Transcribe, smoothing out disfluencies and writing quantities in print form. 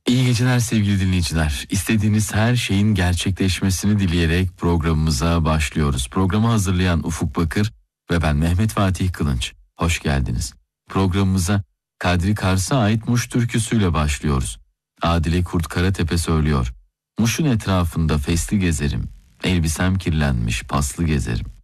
İyi geceler sevgili dinleyiciler. İstediğiniz her şeyin gerçekleşmesini dileyerek programımıza başlıyoruz. Programı hazırlayan Ufuk Bakır ve ben Mehmet Fatih Kılınç. Hoş geldiniz. Programımıza Kadri Kars'a ait Muş türküsüyle başlıyoruz. Adile Kurt Karatepe söylüyor. Muş'un etrafında fesli gezerim, elbisem kirlenmiş paslı gezerim.